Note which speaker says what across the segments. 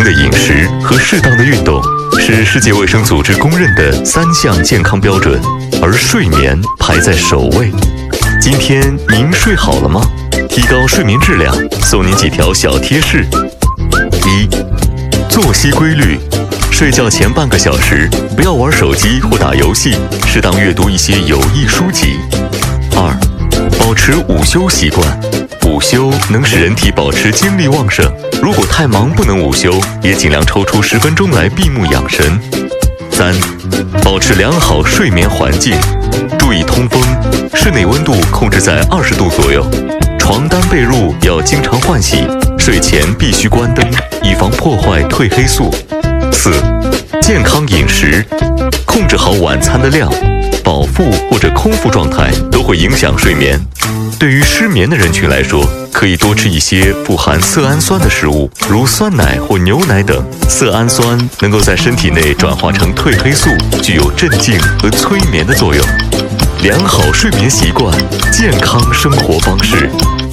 Speaker 1: 的饮食和适当的运动是世界卫生组织公认的3项健康标准，而睡眠排在首位。今天您睡好了吗？提高睡眠质量，送您几条小贴士：一、作息规律，睡觉前半个小时不要玩手机或打游戏，适当阅读一些有益书籍。2、保持午休习惯，午休能使人体保持精力旺盛，如果太忙不能午休，也尽量抽出10分钟来闭目养神。3、保持良好睡眠环境，注意通风，室内温度控制在20度左右，床单被褥要经常换洗，睡前必须关灯，以防破坏褪黑素。4、健康饮食，控制好晚餐的量，饱腹或者空腹状态都会影响睡眠。对于失眠的人群来说，可以多吃一些富含色氨酸的食物，如酸奶或牛奶等。色氨酸能够在身体内转化成褪黑素，具有镇静和催眠的作用。良好睡眠习惯，健康生活方式。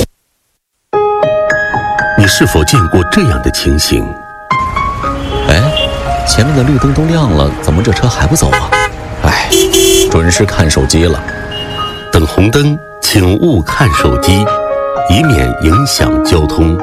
Speaker 2: 你是否见过这样的情形？
Speaker 3: 哎，前面的绿灯都亮了，怎么这车还不走啊？哎，准是看手机了。
Speaker 2: 等红灯，请勿看手机，以免影响交通。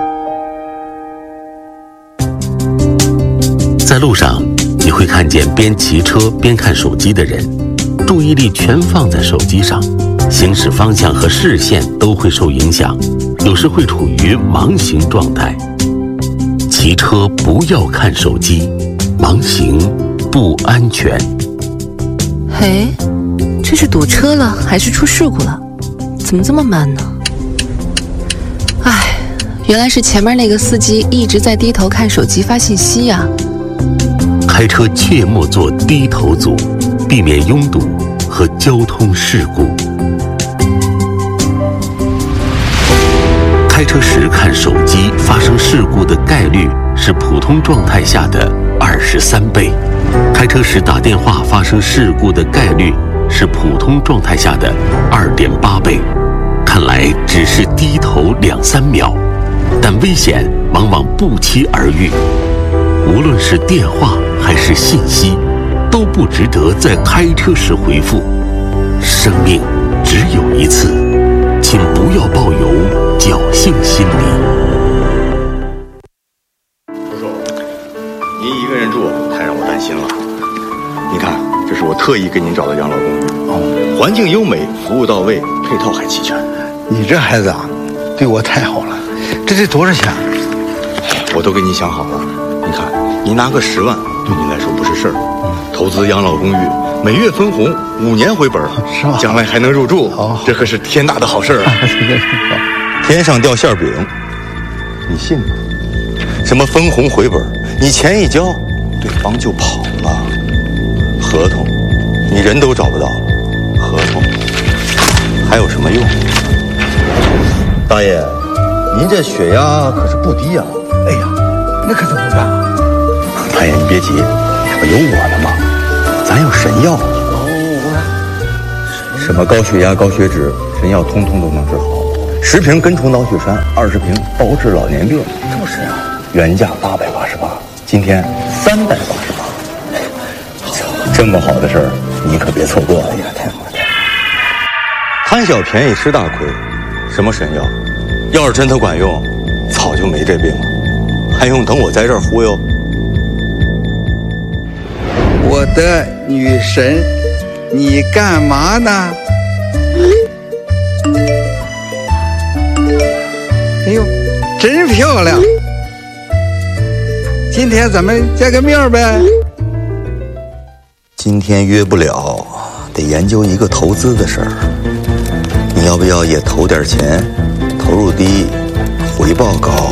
Speaker 2: 在路上，你会看见边骑车边看手机的人，注意力全放在手机上，行驶方向和视线都会受影响，有时会处于盲行状态。骑车不要看手机，盲行不安全。
Speaker 4: 嘿，这是堵车了还是出事故了？怎么这么慢呢？哎，原来是前面那个司机一直在低头看手机发信息呀。
Speaker 2: 开车切莫做低头族，避免拥堵和交通事故。开车时看手机发生事故的概率是普通状态下的23倍，开车时打电话发生事故的概率是普通状态下的2.8倍。看来只是低头2-3秒，但危险往往不期而遇。无论是电话还是信息，都不值得在开车时回复。生命只有一次，请不要抱有侥幸心理。
Speaker 5: 叔叔，您一个人住太让我担心了。你看，这是我特意给您找的养老公寓，环境优美，服务到位，配套还齐全。
Speaker 6: 你这孩子啊，对我太好了。这得多少钱？
Speaker 5: 我都给你想好了。你看，您拿个10万，对您来说不是事儿。投资养老公寓，每月分红，5年回本，
Speaker 6: 是吧？
Speaker 5: 将来还能入住，这可是天大的好事儿啊！天上掉馅饼，你信吗？什么分红回本，你钱一交，对方就跑了。合同，你人都找不到了，合同还有什么用？大爷，您这血压可是不低呀！
Speaker 6: 哎呀，那可怎么办啊？
Speaker 5: 大爷，你别急，这不有我呢吗？咱有神药。什么高血压、高血脂，神药通通都能治好。10瓶根除脑血栓，20瓶包治老年病。
Speaker 6: 这么神啊！
Speaker 5: 原价888，今天388。这么好的事儿，你可别错过了。
Speaker 6: 哎呀，太好了！
Speaker 5: 贪小便宜吃大亏，什么神药？要是真的管用，早就没这病了，还用等我在这儿忽悠？
Speaker 6: 我的女神，你干嘛呢？哎呦，真漂亮！今天咱们见个面呗？
Speaker 5: 今天约不了，得研究一个投资的事儿。你要不要也投点钱？投入低，回报高。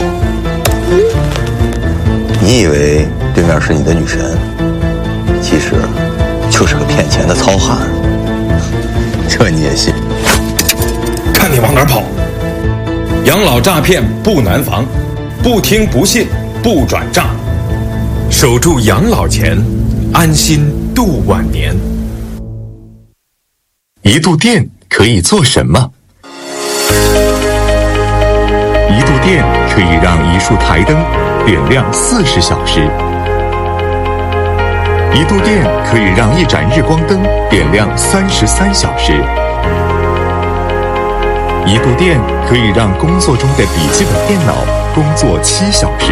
Speaker 5: 你以为对面是你的女神，其实就是个骗钱的糙汉。这你也信？
Speaker 7: 看你往哪儿跑！养老诈骗不难防，不听不信不转账，守住养老钱，安心度晚年。
Speaker 1: 一度电可以做什么？一度电可以让一束台灯
Speaker 8: 点亮40小时。一度电可以让一盏日光灯点亮33小时。一度电可以让工作中的笔记本电脑工作7小时。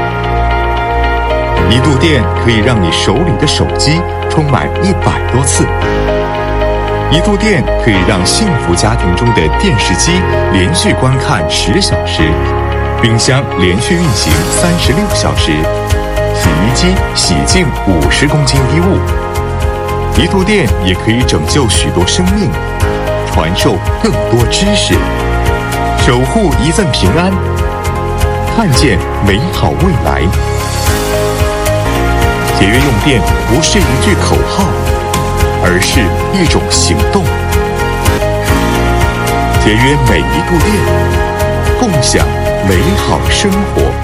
Speaker 8: 一度电可以让你手里的手机充满100多次。一度电可以让幸福家庭中的电视机连续观看10小时，冰箱连续运行36小时，洗衣机洗净50公斤衣物。一度电也可以拯救许多生命，传授更多知识，守护一份平安，看见美好未来。节约用电不是一句口号，而是一种行动。节约每一度电，共享美好生活。